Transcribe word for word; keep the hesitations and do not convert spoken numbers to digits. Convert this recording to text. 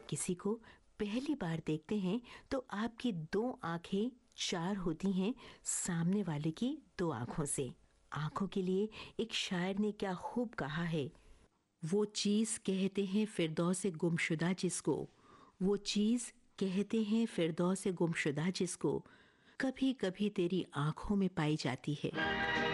किसी को पहली बार देखते हैं तो आपकी दो आंखें चार होती हैं सामने वाले की दो आंखों से। आंखों के लिए एक शायर ने क्या खूब कहा है, वो चीज़ कहते हैं फिरदौस गुमशुदा जिसको, वो चीज़ कहते हैं फिरदौस गुमशुदा जिसको, कभी कभी तेरी आंखों में पाई जाती है।